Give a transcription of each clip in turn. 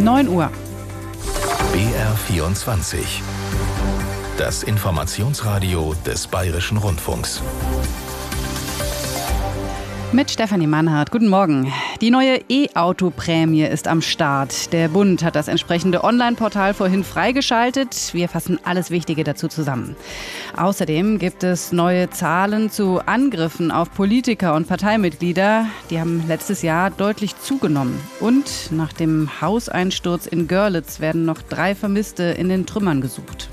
9 Uhr. BR24. Das Informationsradio des Bayerischen Rundfunks. Mit Stefanie Mannhardt. Guten Morgen. Die neue E-Auto-Prämie ist am Start. Der Bund hat das entsprechende Online-Portal vorhin freigeschaltet. Wir fassen alles Wichtige dazu zusammen. Außerdem gibt es neue Zahlen zu Angriffen auf Politiker und Parteimitglieder. Die haben letztes Jahr deutlich zugenommen. Und nach dem Hauseinsturz in Görlitz werden noch 3 Vermisste in den Trümmern gesucht.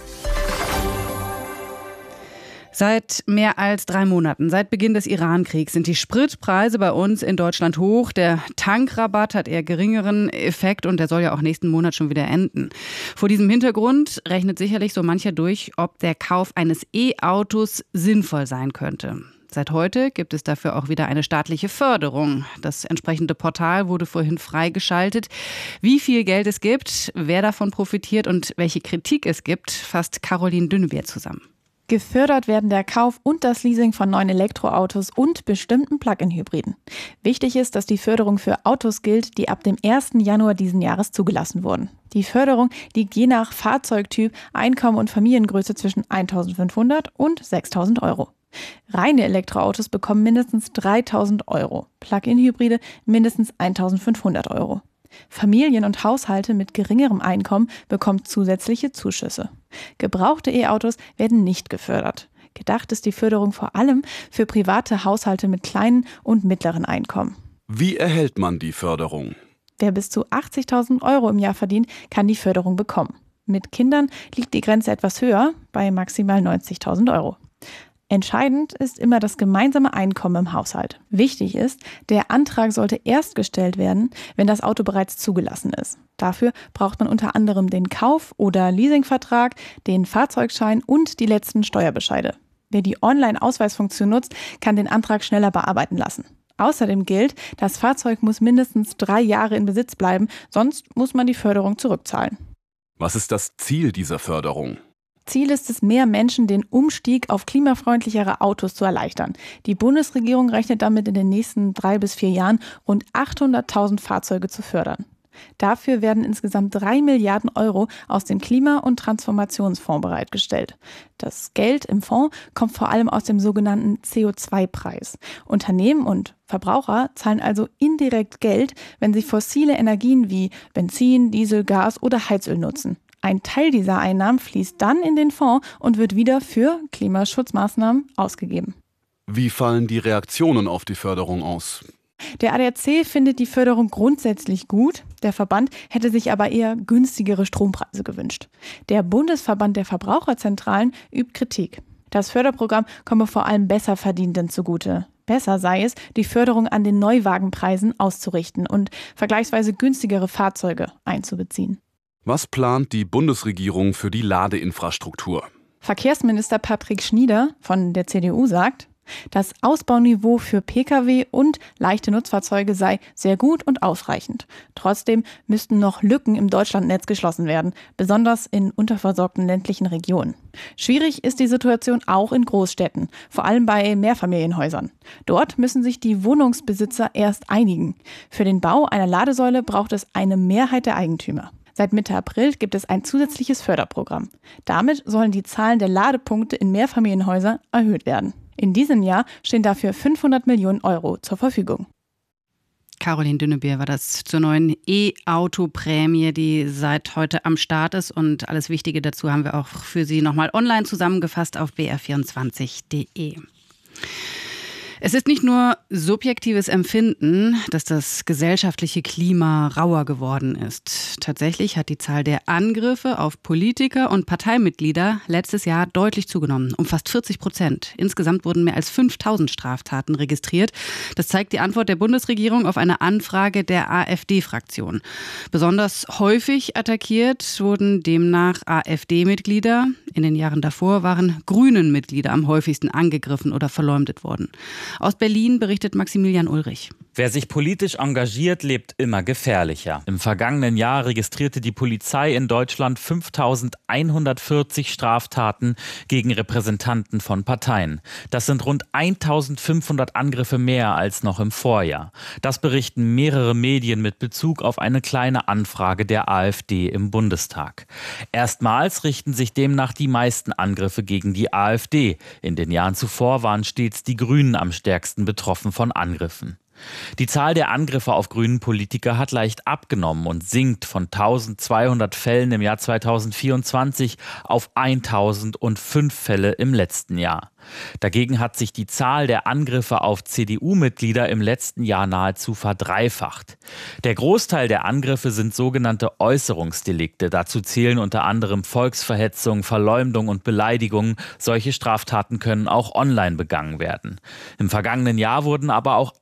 Seit mehr als 3 Monaten, seit Beginn des Iran-Kriegs, sind die Spritpreise bei uns in Deutschland hoch. Der Tankrabatt hat eher geringeren Effekt und der soll ja auch nächsten Monat schon wieder enden. Vor diesem Hintergrund rechnet sicherlich so mancher durch, ob der Kauf eines E-Autos sinnvoll sein könnte. Seit heute gibt es dafür auch wieder eine staatliche Förderung. Das entsprechende Portal wurde vorhin freigeschaltet. Wie viel Geld es gibt, wer davon profitiert und welche Kritik es gibt, fasst Caroline Dünnebier zusammen. Gefördert werden der Kauf und das Leasing von neuen Elektroautos und bestimmten Plug-in-Hybriden. Wichtig ist, dass die Förderung für Autos gilt, die ab dem 1. Januar diesen Jahres zugelassen wurden. Die Förderung liegt je nach Fahrzeugtyp, Einkommen und Familiengröße zwischen 1.500 und 6.000 Euro. Reine Elektroautos bekommen mindestens 3.000 Euro, Plug-in-Hybride mindestens 1.500 Euro. Familien und Haushalte mit geringerem Einkommen bekommen zusätzliche Zuschüsse. Gebrauchte E-Autos werden nicht gefördert. Gedacht ist die Förderung vor allem für private Haushalte mit kleinen und mittleren Einkommen. Wie erhält man die Förderung? Wer bis zu 80.000 Euro im Jahr verdient, kann die Förderung bekommen. Mit Kindern liegt die Grenze etwas höher, bei maximal 90.000 Euro. Entscheidend ist immer das gemeinsame Einkommen im Haushalt. Wichtig ist, der Antrag sollte erst gestellt werden, wenn das Auto bereits zugelassen ist. Dafür braucht man unter anderem den Kauf- oder Leasingvertrag, den Fahrzeugschein und die letzten Steuerbescheide. Wer die Online-Ausweisfunktion nutzt, kann den Antrag schneller bearbeiten lassen. Außerdem gilt, das Fahrzeug muss mindestens 3 Jahre in Besitz bleiben, sonst muss man die Förderung zurückzahlen. Was ist das Ziel dieser Förderung? Ziel ist es, mehr Menschen den Umstieg auf klimafreundlichere Autos zu erleichtern. Die Bundesregierung rechnet damit in den nächsten 3 bis 4 Jahren rund 800.000 Fahrzeuge zu fördern. Dafür werden insgesamt 3 Milliarden Euro aus dem Klima- und Transformationsfonds bereitgestellt. Das Geld im Fonds kommt vor allem aus dem sogenannten CO2-Preis. Unternehmen und Verbraucher zahlen also indirekt Geld, wenn sie fossile Energien wie Benzin, Diesel, Gas oder Heizöl nutzen. Ein Teil dieser Einnahmen fließt dann in den Fonds und wird wieder für Klimaschutzmaßnahmen ausgegeben. Wie fallen die Reaktionen auf die Förderung aus? Der ADAC findet die Förderung grundsätzlich gut. Der Verband hätte sich aber eher günstigere Strompreise gewünscht. Der Bundesverband der Verbraucherzentralen übt Kritik. Das Förderprogramm komme vor allem Besserverdienenden zugute. Besser sei es, die Förderung an den Neuwagenpreisen auszurichten und vergleichsweise günstigere Fahrzeuge einzubeziehen. Was plant die Bundesregierung für die Ladeinfrastruktur? Verkehrsminister Patrick Schnieder von der CDU sagt, das Ausbauniveau für Pkw und leichte Nutzfahrzeuge sei sehr gut und ausreichend. Trotzdem müssten noch Lücken im Deutschlandnetz geschlossen werden, besonders in unterversorgten ländlichen Regionen. Schwierig ist die Situation auch in Großstädten, vor allem bei Mehrfamilienhäusern. Dort müssen sich die Wohnungsbesitzer erst einigen. Für den Bau einer Ladesäule braucht es eine Mehrheit der Eigentümer. Seit Mitte April gibt es ein zusätzliches Förderprogramm. Damit sollen die Zahlen der Ladepunkte in Mehrfamilienhäusern erhöht werden. In diesem Jahr stehen dafür 500 Millionen Euro zur Verfügung. Caroline Dünnebier war das zur neuen E-Auto-Prämie, die seit heute am Start ist. Und alles Wichtige dazu haben wir auch für Sie nochmal online zusammengefasst auf br24.de. Es ist nicht nur subjektives Empfinden, dass das gesellschaftliche Klima rauer geworden ist. Tatsächlich hat die Zahl der Angriffe auf Politiker und Parteimitglieder letztes Jahr deutlich zugenommen, um fast 40%. Insgesamt wurden mehr als 5.000 Straftaten registriert. Das zeigt die Antwort der Bundesregierung auf eine Anfrage der AfD-Fraktion. Besonders häufig attackiert wurden demnach AfD-Mitglieder. In den Jahren davor waren Grünen-Mitglieder am häufigsten angegriffen oder verleumdet worden. Aus Berlin berichtet Maximilian Ulrich. Wer sich politisch engagiert, lebt immer gefährlicher. Im vergangenen Jahr registrierte die Polizei in Deutschland 5.140 Straftaten gegen Repräsentanten von Parteien. Das sind rund 1.500 Angriffe mehr als noch im Vorjahr. Das berichten mehrere Medien mit Bezug auf eine kleine Anfrage der AfD im Bundestag. Erstmals richten sich demnach die meisten Angriffe gegen die AfD. In den Jahren zuvor waren stets die Grünen am stärksten betroffen von Angriffen. Die Zahl der Angriffe auf grünen Politiker hat leicht abgenommen und sinkt von 1.200 Fällen im Jahr 2024 auf 1.005 Fälle im letzten Jahr. Dagegen hat sich die Zahl der Angriffe auf CDU-Mitglieder im letzten Jahr nahezu verdreifacht. Der Großteil der Angriffe sind sogenannte Äußerungsdelikte. Dazu zählen unter anderem Volksverhetzung, Verleumdung und Beleidigung. Solche Straftaten können auch online begangen werden. Im vergangenen Jahr wurden aber auch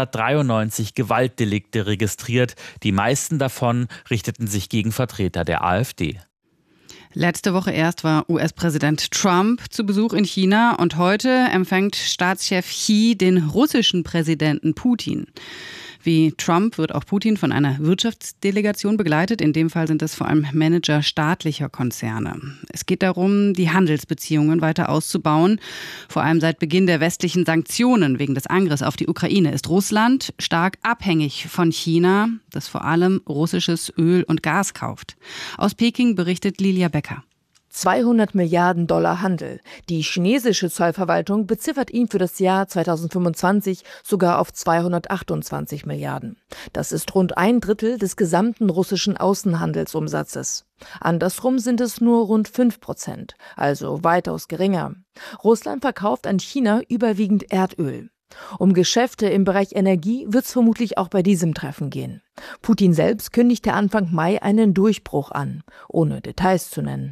193 Gewaltdelikte registriert. Die meisten davon richteten sich gegen Vertreter der AfD. Letzte Woche erst war US-Präsident Trump zu Besuch in China und heute empfängt Staatschef Xi den russischen Präsidenten Putin. Wie Trump wird auch Putin von einer Wirtschaftsdelegation begleitet. In dem Fall sind es vor allem Manager staatlicher Konzerne. Es geht darum, die Handelsbeziehungen weiter auszubauen. Vor allem seit Beginn der westlichen Sanktionen wegen des Angriffs auf die Ukraine ist Russland stark abhängig von China, das vor allem russisches Öl und Gas kauft. Aus Peking berichtet Lilia Becker. 200 Milliarden Dollar Handel. Die chinesische Zollverwaltung beziffert ihn für das Jahr 2025 sogar auf 228 Milliarden. Das ist rund 1/3 des gesamten russischen Außenhandelsumsatzes. Andersrum sind es nur rund 5%, also weitaus geringer. Russland verkauft an China überwiegend Erdöl. Um Geschäfte im Bereich Energie wird es vermutlich auch bei diesem Treffen gehen. Putin selbst kündigte Anfang Mai einen Durchbruch an, ohne Details zu nennen.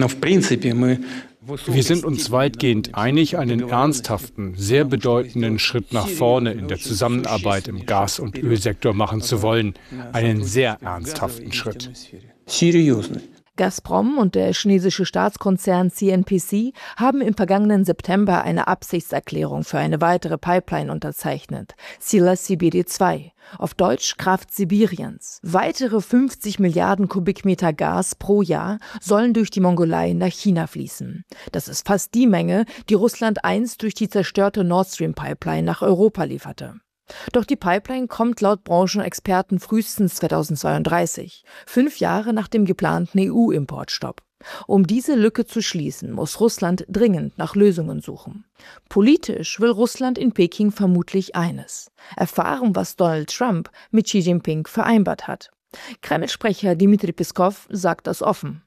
Wir sind uns weitgehend einig, einen ernsthaften, sehr bedeutenden Schritt nach vorne in der Zusammenarbeit im Gas- und Ölsektor machen zu wollen. Einen sehr ernsthaften Schritt. Gazprom und der chinesische Staatskonzern CNPC haben im vergangenen September eine Absichtserklärung für eine weitere Pipeline unterzeichnet, Sila Sibiri 2, auf Deutsch Kraft Sibiriens. Weitere 50 Milliarden Kubikmeter Gas pro Jahr sollen durch die Mongolei nach China fließen. Das ist fast die Menge, die Russland einst durch die zerstörte Nord Stream Pipeline nach Europa lieferte. Doch die Pipeline kommt laut Branchenexperten frühestens 2032, 5 Jahre nach dem geplanten EU-Importstopp. Um diese Lücke zu schließen, muss Russland dringend nach Lösungen suchen. Politisch will Russland in Peking vermutlich eines: erfahren, was Donald Trump mit Xi Jinping vereinbart hat. Kreml-Sprecher Dmitri Peskov sagt das offen.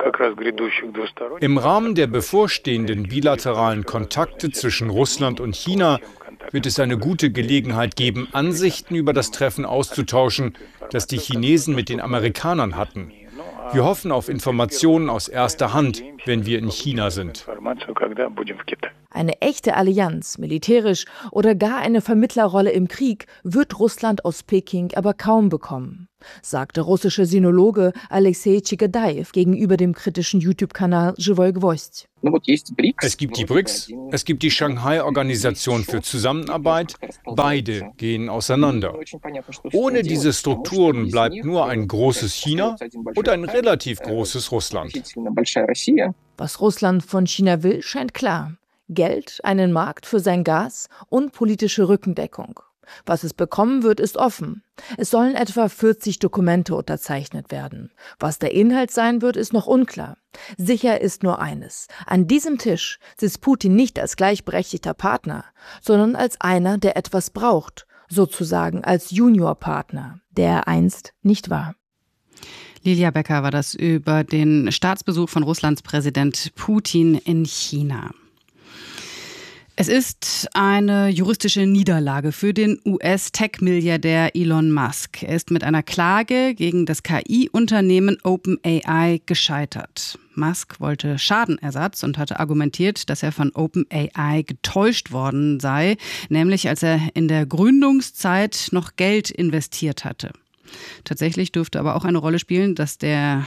Im Rahmen der bevorstehenden bilateralen Kontakte zwischen Russland und China wird es eine gute Gelegenheit geben, Ansichten über das Treffen auszutauschen, das die Chinesen mit den Amerikanern hatten. Wir hoffen auf Informationen aus erster Hand, wenn wir in China sind. Eine echte Allianz, militärisch oder gar eine Vermittlerrolle im Krieg, wird Russland aus Peking aber kaum bekommen, sagte russische Sinologe Alexei Chikadaev gegenüber dem kritischen YouTube-Kanal Живой Гвоздь. Es gibt die BRICS, es gibt die Shanghai-Organisation für Zusammenarbeit. Beide gehen auseinander. Ohne diese Strukturen bleibt nur ein großes China und ein relativ großes Russland. Was Russland von China will, scheint klar: Geld, einen Markt für sein Gas und politische Rückendeckung. Was es bekommen wird, ist offen. Es sollen etwa 40 Dokumente unterzeichnet werden. Was der Inhalt sein wird, ist noch unklar. Sicher ist nur eines: An diesem Tisch sitzt Putin nicht als gleichberechtigter Partner, sondern als einer, der etwas braucht, sozusagen als Juniorpartner, der er einst nicht war. Lilia Becker war das über den Staatsbesuch von Russlands Präsident Putin in China. Es ist eine juristische Niederlage für den US-Tech-Milliardär Elon Musk. Er ist mit einer Klage gegen das KI-Unternehmen OpenAI gescheitert. Musk wollte Schadenersatz und hatte argumentiert, dass er von OpenAI getäuscht worden sei, nämlich als er in der Gründungszeit noch Geld investiert hatte. Tatsächlich dürfte aber auch eine Rolle spielen, dass der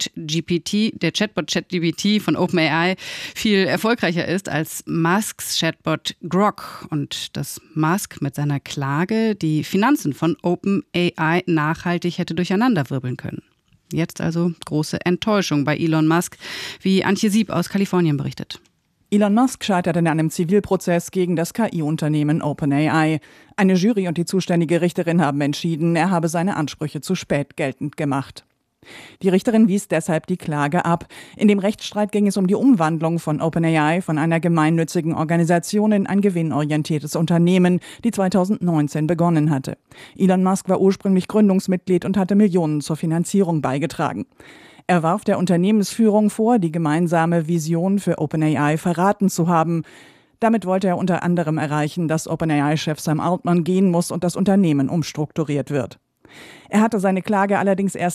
Chatbot ChatGPT von OpenAI viel erfolgreicher ist als Musks Chatbot Grok und dass Musk mit seiner Klage die Finanzen von OpenAI nachhaltig hätte durcheinanderwirbeln können. Jetzt also große Enttäuschung bei Elon Musk, wie Antje Sieb aus Kalifornien berichtet. Elon Musk scheitert in einem Zivilprozess gegen das KI-Unternehmen OpenAI. Eine Jury und die zuständige Richterin haben entschieden, er habe seine Ansprüche zu spät geltend gemacht. Die Richterin wies deshalb die Klage ab. In dem Rechtsstreit ging es um die Umwandlung von OpenAI von einer gemeinnützigen Organisation in ein gewinnorientiertes Unternehmen, die 2019 begonnen hatte. Elon Musk war ursprünglich Gründungsmitglied und hatte Millionen zur Finanzierung beigetragen. Er warf der Unternehmensführung vor, die gemeinsame Vision für OpenAI verraten zu haben. Damit wollte er unter anderem erreichen, dass OpenAI-Chef Sam Altman gehen muss und das Unternehmen umstrukturiert wird. Er hatte seine Klage allerdings erst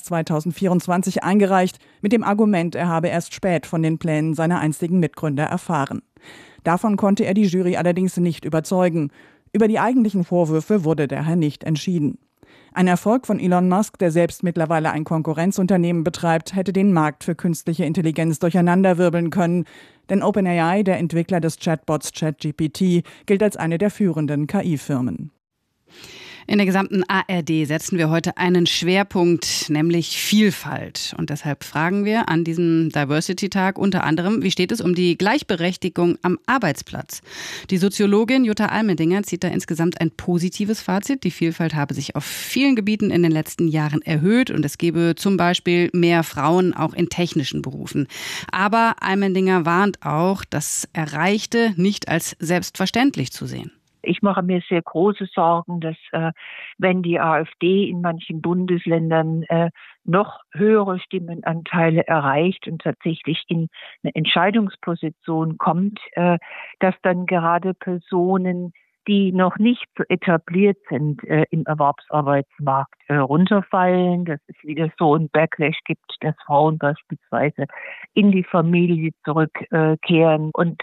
2024 eingereicht, mit dem Argument, er habe erst spät von den Plänen seiner einstigen Mitgründer erfahren. Davon konnte er die Jury allerdings nicht überzeugen. Über die eigentlichen Vorwürfe wurde daher nicht entschieden. Ein Erfolg von Elon Musk, der selbst mittlerweile ein Konkurrenzunternehmen betreibt, hätte den Markt für künstliche Intelligenz durcheinanderwirbeln können. Denn OpenAI, der Entwickler des Chatbots ChatGPT, gilt als eine der führenden KI-Firmen. In der gesamten ARD setzen wir heute einen Schwerpunkt, nämlich Vielfalt. Und deshalb fragen wir an diesem Diversity-Tag unter anderem, wie steht es um die Gleichberechtigung am Arbeitsplatz? Die Soziologin Jutta Almendinger zieht da insgesamt ein positives Fazit. Die Vielfalt habe sich auf vielen Gebieten in den letzten Jahren erhöht und es gebe zum Beispiel mehr Frauen auch in technischen Berufen. Aber Almendinger warnt auch, das Erreichte nicht als selbstverständlich zu sehen. Ich mache mir sehr große Sorgen, dass wenn die AfD in manchen Bundesländern noch höhere Stimmenanteile erreicht und tatsächlich in eine Entscheidungsposition kommt, dass dann gerade Personen, die noch nicht so etabliert sind im Erwerbsarbeitsmarkt, runterfallen, dass es wieder so ein Backlash gibt, dass Frauen beispielsweise in die Familie zurückkehren. Und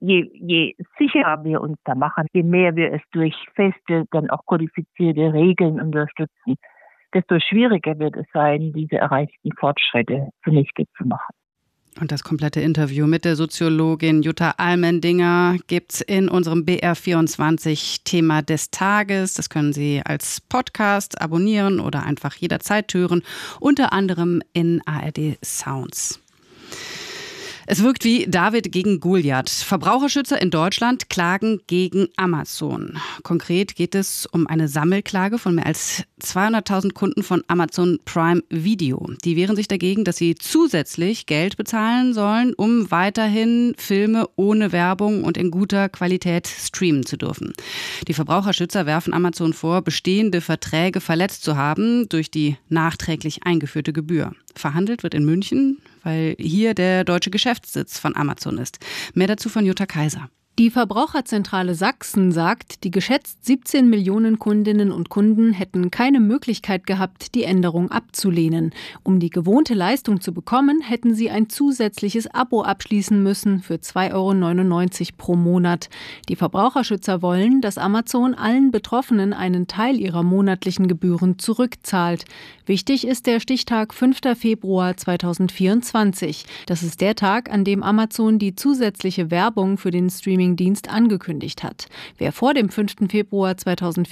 je sicherer wir uns da machen, je mehr wir es durch feste, dann auch kodifizierte Regeln unterstützen, desto schwieriger wird es sein, diese erreichten Fortschritte zunichte zu machen. Und das komplette Interview mit der Soziologin Jutta Almendinger gibt's in unserem BR24 Thema des Tages. Das können Sie als Podcast abonnieren oder einfach jederzeit hören, unter anderem in ARD Sounds. Es wirkt wie David gegen Goliath. Verbraucherschützer in Deutschland klagen gegen Amazon. Konkret geht es um eine Sammelklage von mehr als 200.000 Kunden von Amazon Prime Video. Die wehren sich dagegen, dass sie zusätzlich Geld bezahlen sollen, um weiterhin Filme ohne Werbung und in guter Qualität streamen zu dürfen. Die Verbraucherschützer werfen Amazon vor, bestehende Verträge verletzt zu haben durch die nachträglich eingeführte Gebühr. Verhandelt wird in München, weil hier der deutsche Geschäftssitz von Amazon ist. Mehr dazu von Jutta Kaiser. Die Verbraucherzentrale Sachsen sagt, die geschätzt 17 Millionen Kundinnen und Kunden hätten keine Möglichkeit gehabt, die Änderung abzulehnen. Um die gewohnte Leistung zu bekommen, hätten sie ein zusätzliches Abo abschließen müssen für 2,99 € pro Monat. Die Verbraucherschützer wollen, dass Amazon allen Betroffenen einen Teil ihrer monatlichen Gebühren zurückzahlt. Wichtig ist der Stichtag 5. Februar 2024. Das ist der Tag, an dem Amazon die zusätzliche Werbung für den Streamingdienst angekündigt hat. Wer vor dem 5. Februar 2024